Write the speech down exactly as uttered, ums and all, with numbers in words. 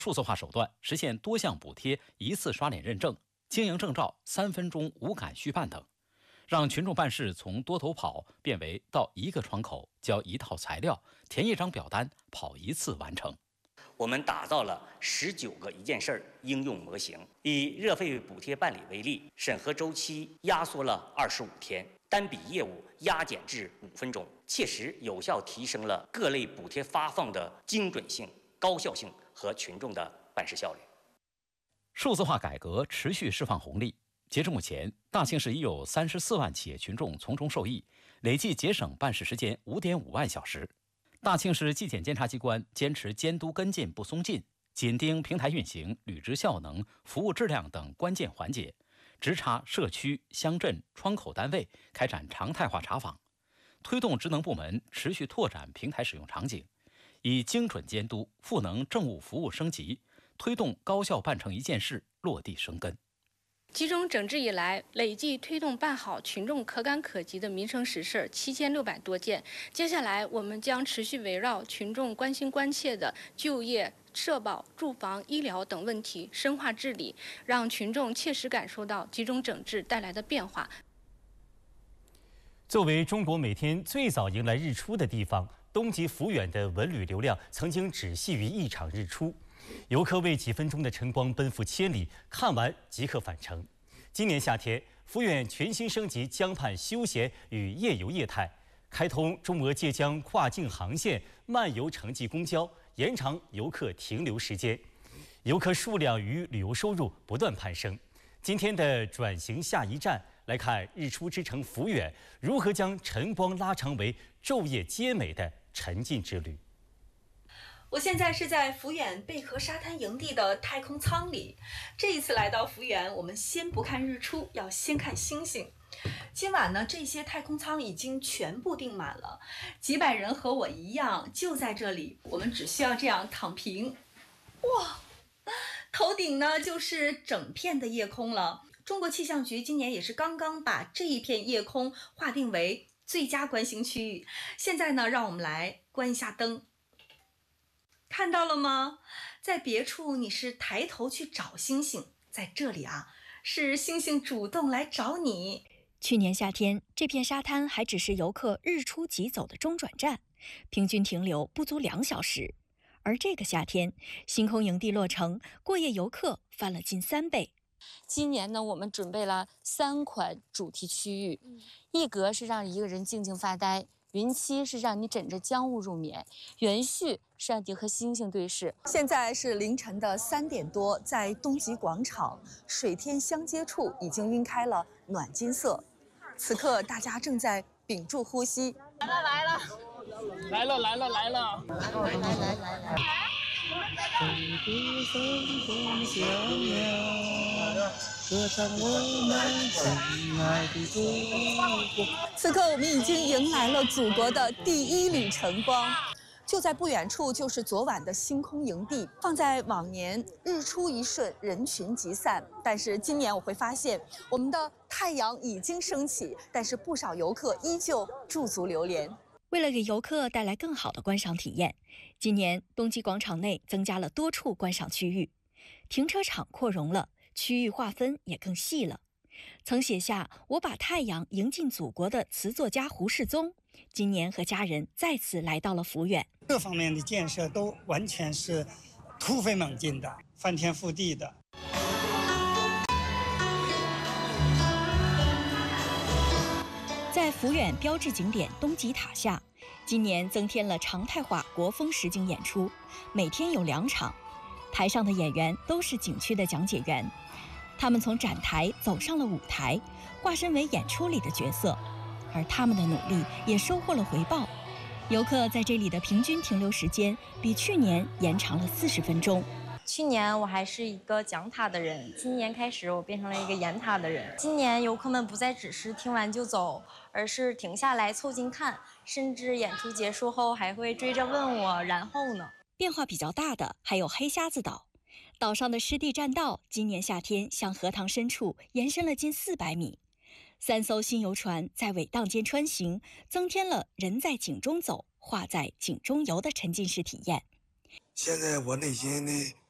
数字化手段实现多项补贴一次刷脸认证、经营证照三分钟无感续办等，让群众办事从多头跑变为到一个窗口交一套材料、填一张表单、跑一次完成。 我们打造了十九个一件事儿应用模型，以热费补贴办理为例，审核周期压缩了二十五天，单笔业务压减至五分钟，切实有效提升了各类补贴发放的精准性、高效性和群众的办事效率。 数字化改革持续释放红利，截至目前，大庆市已有三十四万企业群众从中受益，累计节省办事时间五点五万小时。大庆市纪检监察机关坚持监督跟进不松劲，紧盯平台运行、履职效能、服务质量等关键环节，直插社区、乡镇、窗口单位开展常态化查访，推动职能部门持续拓展平台使用场景，以精准监督赋能政务服务升级，推动高效办成一件事落地生根。 集中整治以来，累计推动办好群众可感可及的民生实事七千六百多件。接下来，我们将持续围绕群众关心关切的就业、社保、住房、医疗等问题，深化治理，让群众切实感受到集中整治带来的变化。 作为中国每天最早迎来日出的地方，东极抚远的文旅流量曾经只系于一场日出。游客为几分钟的晨光奔赴千里，看完即刻返程。今年夏天，抚远全新升级江畔休闲与夜游业态，开通中俄借江跨境航线漫游城际公交，延长游客停留时间，游客数量与旅游收入不断攀升。今天的转型下一站，来看日出之城抚远如何将晨光拉长为昼夜皆美的沉浸之旅。 我现在是在抚远贝壳沙滩营地的太空舱里。这一次来到抚远，我们先不看日出，要先看星星。今晚呢，这些太空舱已经全部订满了，几百人和我一样就在这里，我们只需要这样躺平。哇，头顶呢就是整片的夜空了。中国气象局今年也是刚刚把这一片夜空划定为最佳观星区域。现在呢，让我们来关一下灯。看到了吗？在别处你是抬头去找星星，在这里啊，是星星主动来找你。 去年夏天，这片沙滩还只是游客日出即走的中转站，平均停留不足两小时。而这个夏天，星空营地落成，过夜游客翻了近三倍。 今年呢，我们准备了三款主题区域，一格是让一个人静静发呆，云栖是让你枕着江雾入眠，元序是让你和星星对视。 现在是凌晨的三点多，在东极广场水天相接处已经晕开了暖金色。此刻大家正在屏住呼吸。 来了来了来了来了来了来来来来来。 此刻我们已经迎来了祖国的第一缕晨光，就在不远处就是昨晚的星空营地。放在往年，日出一瞬，人群即散，但是今年我会发现，我们的太阳已经升起，但是不少游客依旧驻足流连。 为了给游客带来更好的观赏体验，今年东极广场内增加了多处观赏区域，停车场扩容了，区域划分也更细了。曾写下“我把太阳迎进祖国”的词作家胡适宗，今年和家人再次来到了抚远。 各方面的建设都完全是突飞猛进的，翻天覆地的。 在抚远标志景点东极塔下，今年增添了常态化国风实景演出，每天有两场。台上的演员都是景区的讲解员，他们从展台走上了舞台，化身为演出里的角色，而他们的努力也收获了回报。游客在这里的平均停留时间比去年延长了四十分钟。 去年我还是一个讲塔的人，今年开始我变成了一个演塔的人。今年游客们不再只是听完就走，而是停下来凑近看，甚至演出结束后还会追着问我然后呢。 变化比较大的还有黑瞎子岛，岛上的湿地栈道今年夏天向荷塘深处延伸了近四百米，三艘新游船在尾档间穿行，增添了人在井中走，画在井中游的沉浸式体验。 现在我内心的